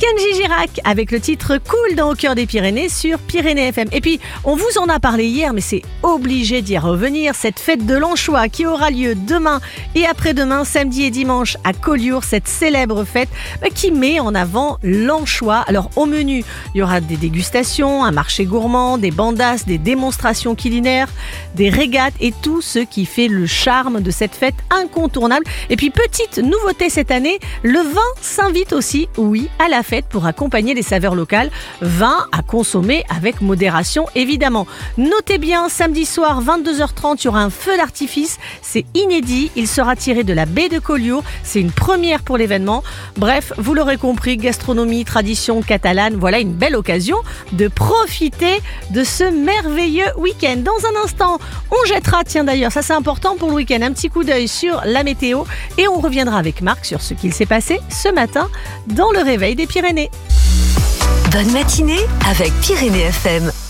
Kenji Girac avec le titre Cool dans Au cœur des Pyrénées sur Pyrénées FM. Et puis, on vous en a parlé hier, mais c'est obligé d'y revenir. Cette fête de l'anchois qui aura lieu demain et après-demain, samedi et dimanche à Collioure. Cette célèbre fête qui met en avant l'anchois. Alors, au menu, il y aura des dégustations, un marché gourmand, des bandasses, des démonstrations culinaires, des régates et tout ce qui fait le charme de cette fête incontournable. Et puis, petite nouveauté cette année, le vin s'invite aussi, oui, à la fête pour accompagner les saveurs locales. Vin à consommer avec modération, évidemment. Notez bien, samedi soir, 22h30, il y aura un feu d'artifice. C'est inédit. Il sera tiré de la baie de Collioure. C'est une première pour l'événement. Bref, vous l'aurez compris, gastronomie, tradition catalane. Voilà une belle occasion de profiter de ce merveilleux week-end. Dans un instant, on jettera, tiens d'ailleurs, ça c'est important pour le week-end, un petit coup d'œil sur la météo et on reviendra avec Marc sur ce qu'il s'est passé ce matin dans le réveil des Pyrénées. Bonne matinée avec Pyrénées FM.